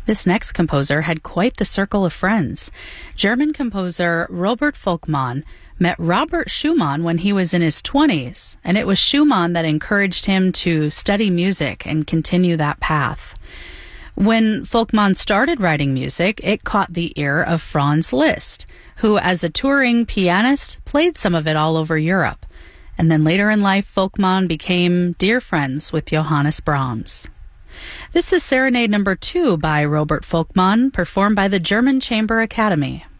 This next composer had quite the circle of friends. German composer Robert Volkmann met Robert Schumann when he was in his 20s, and it was Schumann that encouraged him to study music and continue that path. When Volkmann started writing music, it caught the ear of Franz Liszt, who, as a touring pianist, played some of it all over Europe. And then later in life, Volkmann became dear friends with Johannes Brahms. This is Serenade number 2 by Robert Volkmann, performed by the German Chamber Academy.